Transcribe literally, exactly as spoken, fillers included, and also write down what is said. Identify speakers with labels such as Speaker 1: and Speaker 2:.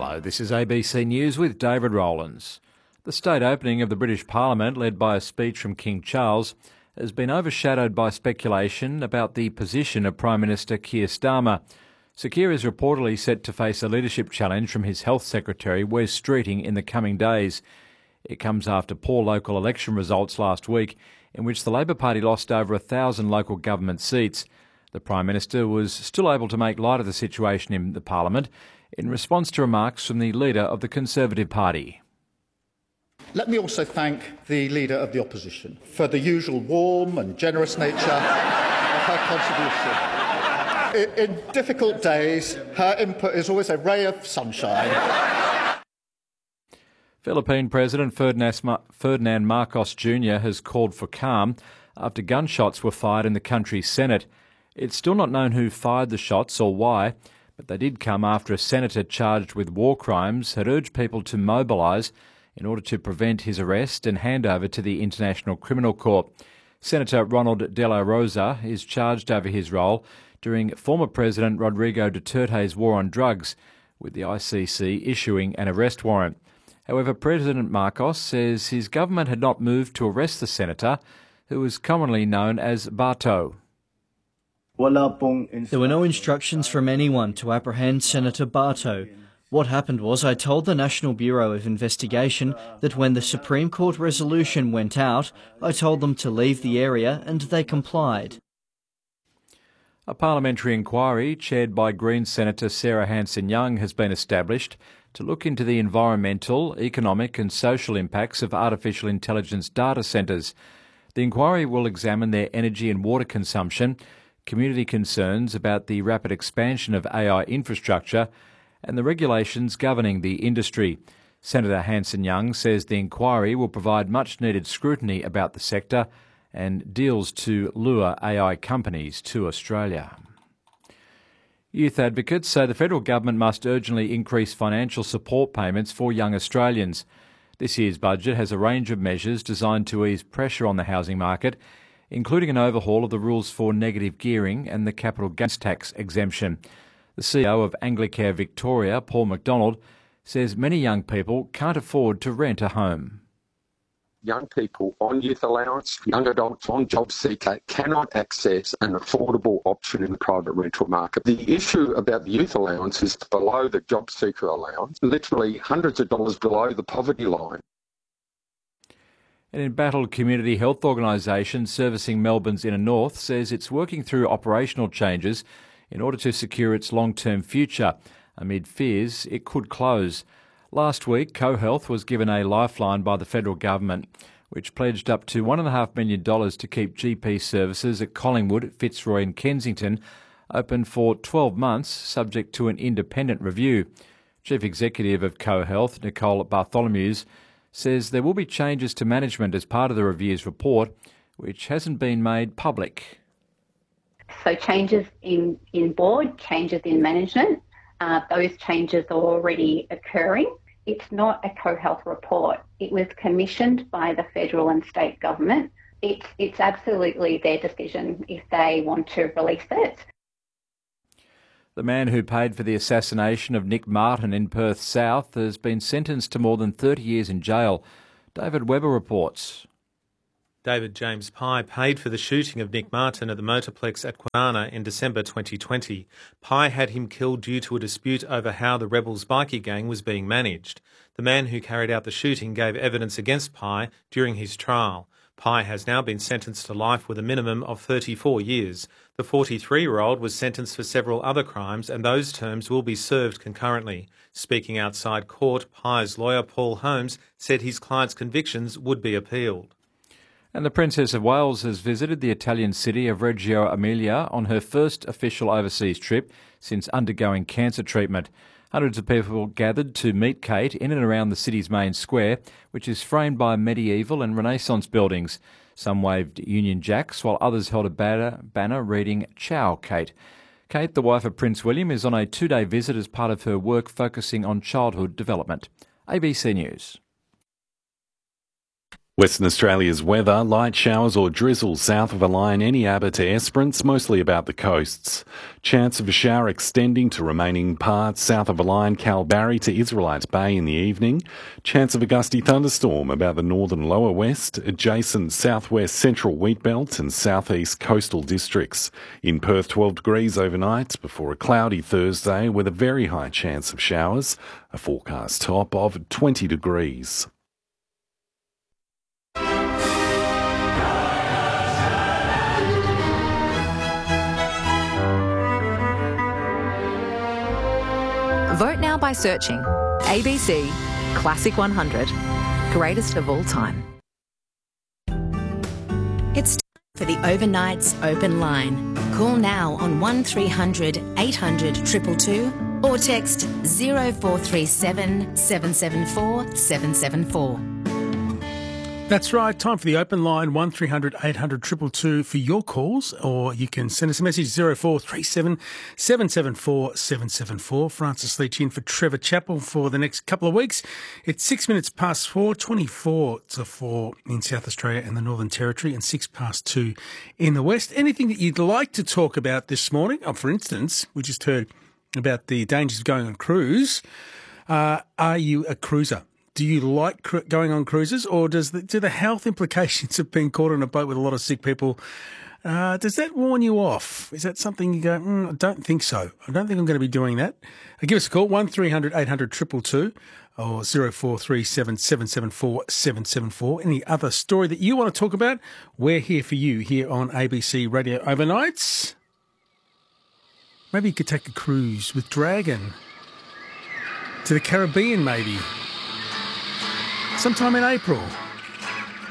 Speaker 1: Hello, this is A B C News with David Rowlands. The state opening of the British Parliament, led by a speech from King Charles, has been overshadowed by speculation about the position of Prime Minister Keir Starmer. Sir Keir is reportedly set to face a leadership challenge from his Health Secretary, Wes Streeting, in the coming days. It comes after poor local election results last week, in which the Labor Party lost over a thousand local government seats. The Prime Minister was still able to make light of the situation in the Parliament in response to remarks from the leader of the Conservative Party.
Speaker 2: Let me also thank the Leader of the Opposition for the usual warm and generous nature of her contribution. In, in difficult days, her input is always a ray of sunshine.
Speaker 1: Philippine President Ferdinand Marcos Junior has called for calm after gunshots were fired in the country's Senate. It's still not known who fired the shots or why, but they did come after a senator charged with war crimes had urged people to mobilise in order to prevent his arrest and handover to the International Criminal Court. Senator Ronald De La Rosa is charged over his role during former President Rodrigo Duterte's war on drugs, with the I C C issuing an arrest warrant. However, President Marcos says his government had not moved to arrest the senator, who is commonly known as Bato.
Speaker 3: There were no instructions from anyone to apprehend Senator Bato. What happened was I told the National Bureau of Investigation that when the Supreme Court resolution went out, I told them to leave the area and they complied.
Speaker 1: A parliamentary inquiry chaired by Greens Senator Sarah Hanson-Young has been established to look into the environmental, economic and social impacts of artificial intelligence data centres. The inquiry will examine their energy and water consumption, community concerns about the rapid expansion of A I infrastructure and the regulations governing the industry. Senator Hanson-Young says the inquiry will provide much-needed scrutiny about the sector and deals to lure A I companies to Australia. Youth advocates say the federal government must urgently increase financial support payments for young Australians. This year's budget has a range of measures designed to ease pressure on the housing market, including an overhaul of the rules for negative gearing and the capital gains tax exemption. The C E O of Anglicare Victoria, Paul McDonald, says many young people can't afford to rent a home.
Speaker 4: Young people on youth allowance, young adults on job seeker cannot access an affordable option in the private rental market. The issue about the youth allowance is below the job seeker allowance, literally hundreds of dollars below the poverty line.
Speaker 1: An embattled community health organisation servicing Melbourne's inner north says it's working through operational changes in order to secure its long-term future, amid fears it could close. Last week, CoHealth was given a lifeline by the federal government, which pledged up to one point five million dollars to keep G P services at Collingwood, Fitzroy and Kensington open for twelve months, subject to an independent review. Chief Executive of CoHealth, Nicole Bartholomews, says there will be changes to management as part of the review's report, which hasn't been made public.
Speaker 5: So changes in, in board, changes in management, uh, those changes are already occurring. It's not a CoHealth report. It was commissioned by the federal and state government. It's, it's absolutely their decision if they want to release it.
Speaker 1: The man who paid for the assassination of Nick Martin in Perth South has been sentenced to more than thirty years in jail. David Webber reports.
Speaker 6: David James Pye paid for the shooting of Nick Martin at the Motorplex at Kwinana in December twenty twenty. Pye had him killed due to a dispute over how the rebels' bikie gang was being managed. The man who carried out the shooting gave evidence against Pye during his trial. Pye has now been sentenced to life with a minimum of thirty-four years. The forty-three-year-old was sentenced for several other crimes, and those terms will be served concurrently. Speaking outside court, Pye's lawyer Paul Holmes said his client's convictions would be appealed.
Speaker 1: And the Princess of Wales has visited the Italian city of Reggio Emilia on her first official overseas trip since undergoing cancer treatment. Hundreds of people gathered to meet Kate in and around the city's main square, which is framed by medieval and Renaissance buildings. Some waved Union Jacks, while others held a banner, banner reading "Ciao, Kate." Kate, the wife of Prince William, is on a two-day visit as part of her work focusing on childhood development. A B C News.
Speaker 7: Western Australia's weather, light showers or drizzle south of a line Eneabba to Esperance, mostly about the coasts. Chance of a shower extending to remaining parts south of a line Kalbarri to Israelite Bay in the evening. Chance of a gusty thunderstorm about the northern lower west, adjacent southwest central wheatbelt and southeast coastal districts. In Perth, twelve degrees overnight before a cloudy Thursday with a very high chance of showers. A forecast top of twenty degrees.
Speaker 8: Vote now by searching A B C Classic one hundred, greatest of all time.
Speaker 9: It's time for the Overnights Open Line. Call now on one three hundred eight hundred two two two or text zero four three seven seven seven four seven seven four.
Speaker 10: That's right. Time for the open line, one three hundred eight hundred two two two for your calls, or you can send us a message, zero four three seven seven seven four seven seven four. Francis Leach in for Trevor Chappell for the next couple of weeks. It's six minutes past four, twenty-four to four in South Australia and the Northern Territory, and six past two in the West. Anything that you'd like to talk about this morning? Oh, for instance, we just heard about the dangers of going on cruise. Uh, are you a cruiser? Do you like cru- going on cruises, or does the, do the health implications of being caught on a boat with a lot of sick people, uh, does that warn you off? Is that something you go, mm, I don't think so. I don't think I'm going to be doing that. Uh, give us a call, one three hundred eight hundred two two two or zero four three seven seven seven four seven seven four. Any other story that you want to talk about, we're here for you here on A B C Radio Overnights. Maybe you could take a cruise with Dragon to the Caribbean, maybe. Sometime in April.